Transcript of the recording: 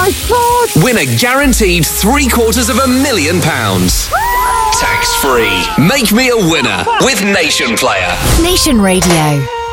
my God! Win a guaranteed £750,000. Tax-free. Make me a winner with Nation Player. Nation Radio.